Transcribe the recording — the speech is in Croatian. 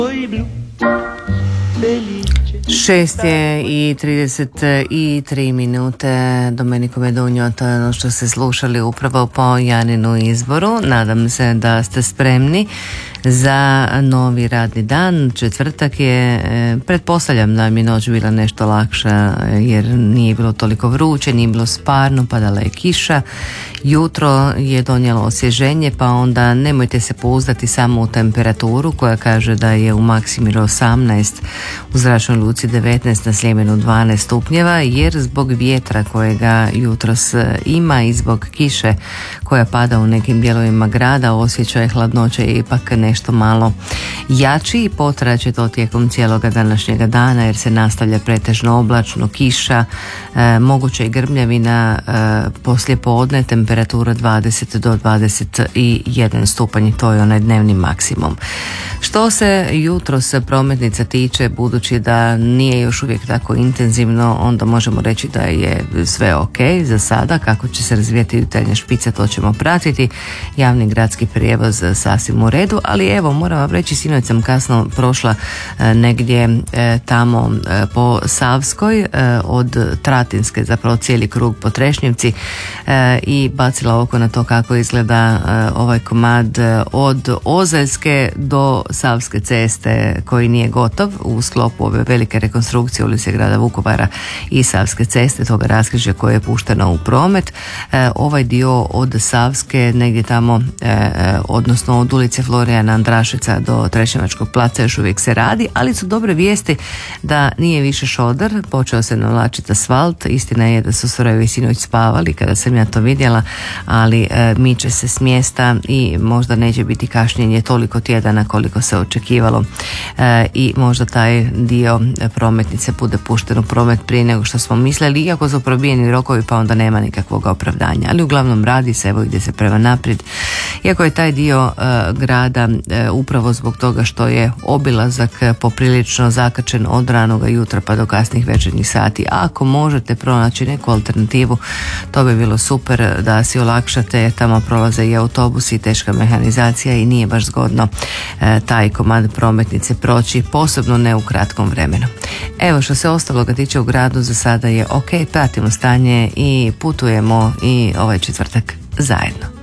6:33 Domenico Medugno, to je ono što ste slušali upravo po Janinu izboru. Nadam se da ste spremni za novi radni dan. Četvrtak je, pretpostavljam da mi je noć bila nešto lakša jer nije bilo toliko vruće, nije bilo sparno, padala je kiša. Jutro je donijelo osvježenje, pa onda nemojte se pouzdati samo u temperaturu koja kaže da je u Maksimiru 18, u Zračnoj luci 19, na Sljemenu 12 stupnjeva, jer zbog vjetra kojega jutros ima i zbog kiše koja pada u nekim dijelovima grada, osjećaj hladnoće je ipak nešto malo jači i potraće to tijekom cijeloga današnjega dana jer se nastavlja pretežno oblačno, kiša, moguće i grmljavina, poslije podne temperatura 20 do 21 stupanj, to je onaj dnevni maksimum. Što se jutros prometnica tiče, budući da nije još uvijek tako intenzivno, onda možemo reći da je sve ok za sada. Kako će se razvijati jutarnja špica, to ćemo pratiti. Javni gradski prijevoz sasvim u redu, ali evo, moram vam reći, sinoć sam kasno prošla negdje tamo po Savskoj od Tratinske, zapravo cijeli krug po Trešnjevci, i bacila oko na to kako izgleda ovaj komad od Ozeljske do Savske ceste koji nije gotov u sklopu ove velike rekonstrukcije ulice grada Vukovara i Savske ceste, toga raskrižja koje je pušteno u promet. Ovaj dio od Savske negdje tamo, odnosno od ulice Florijana Andrašeca do Trešnjevačkog placa još uvijek se radi, ali su dobre vijesti da nije više šodar, počeo se navlačiti asfalt. Istina je da su strojevi sinoć spavali kada sam ja to vidjela, ali miče se s mjesta i možda neće biti kašnjenje toliko tjedana koliko se očekivalo, i možda taj dio prometnice bude pušten u promet prije nego što smo mislili, iako su probijeni rokovi pa onda nema nikakvog opravdanja, ali uglavnom radi se, evo ide se prema naprijed. Iako je taj dio grada upravo zbog toga što je obilazak poprilično zakačen od ranoga jutra pa do kasnih večernjih sati, ako možete pronaći neku alternativu, to bi bilo super da si olakšate, jer tamo prolaze i autobusi i teška mehanizacija i nije baš zgodno taj komad prometnice proći, posebno ne u kratkom vremenu. Evo, što se ostaloga tiče u gradu, za sada je ok, pratimo stanje i putujemo i ovaj četvrtak zajedno.